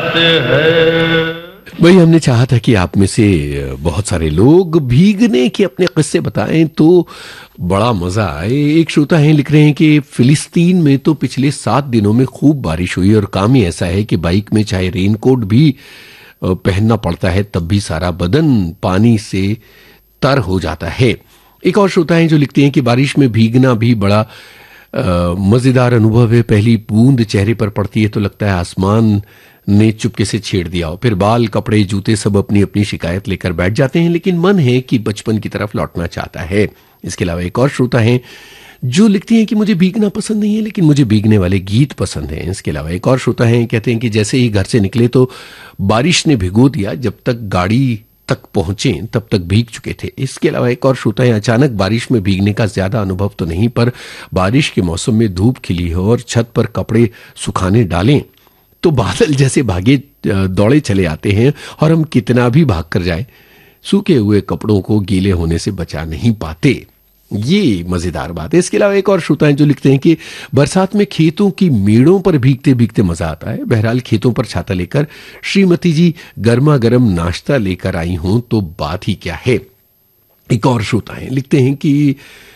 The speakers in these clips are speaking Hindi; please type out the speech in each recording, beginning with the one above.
है। वही हमने चाहा था कि आप में से बहुत सारे लोग भीगने के अपने किस्से बताएं तो बड़ा मजा आए। एक श्रोता हैं लिख रहे हैं कि फिलिस्तीन में तो पिछले 7 दिनों में खूब बारिश हुई और काम ही ऐसा है कि बाइक में चाहे रेनकोट भी पहनना पड़ता है तब भी सारा बदन पानी से तर हो जाता है। एक और श्रोता हैं जो लिखते हैं कि बारिश में भीगना भी बड़ा मजेदार अनुभव है। पहली बूंद चेहरे पर पड़ती है तो लगता है आसमान ने चुपके से छेड़ दिया हो। फिर बाल, कपड़े, जूते सब अपनी अपनी शिकायत लेकर बैठ जाते हैं, लेकिन मन है कि बचपन की तरफ लौटना चाहता है। इसके अलावा एक और श्रोता हैं जो लिखती हैं कि मुझे भीगना पसंद नहीं है लेकिन मुझे भीगने वाले गीत पसंद हैं। इसके अलावा एक और श्रोता हैं कहते हैं कि जैसे ही घर से निकले तो बारिश ने भिगो दिया, जब तक गाड़ी तक पहुंचे तब तक भीग चुके थे। इसके अलावा एक और श्रोता है अचानक बारिश में भीगने का ज्यादा अनुभव तो नहीं, पर बारिश के मौसम में धूप खिली हो और छत पर कपड़े सुखाने डालें तो बादल जैसे भागे दौड़े चले आते हैं और हम कितना भी भाग कर जाए सूखे हुए कपड़ों को गीले होने से बचा नहीं पाते। ये मजेदार बात है। इसके अलावा एक और श्रोता हैं जो लिखते हैं कि बरसात में खेतों की मेड़ों पर भीगते भीगते मजा आता है। बहरहाल खेतों पर छाता लेकर श्रीमती जी गर्मा गर्म नाश्ता लेकर आई हूं तो बात ही क्या है। एक और श्रोता हैं लिखते हैं कि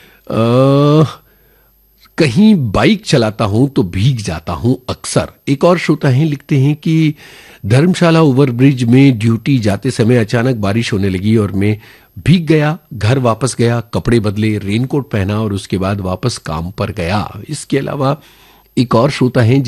कहीं बाइक चलाता हूं तो भीग जाता हूं अक्सर। एक और श्रोता हैं लिखते हैं कि धर्मशाला ओवरब्रिज में ड्यूटी जाते समय अचानक बारिश होने लगी और मैं भीग गया। घर वापस गया, कपड़े बदले, रेनकोट पहना और उसके बाद वापस काम पर गया। इसके अलावा एक और श्रोता हैं